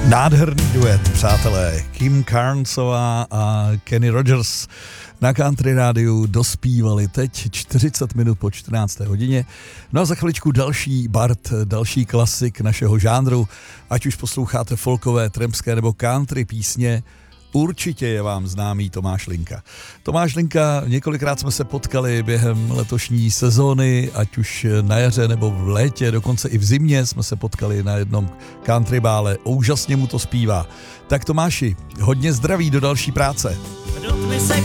Nádherný duet, přátelé. Kim Carnesová a Kenny Rogers na Country Rádiu dospívali teď 40 minut po 14. hodině. No a za chviličku další Bart, další klasik našeho žánru. Ať už posloucháte folkové, trampské nebo country písně, určitě je vám známý Tomáš Linka. Tomáš Linka, několikrát jsme se potkali během letošní sezóny, ať už na jaře nebo v létě, dokonce i v zimě jsme se potkali na jednom country bále. Úžasně mu to zpívá. Tak Tomáši, hodně zdraví do další práce.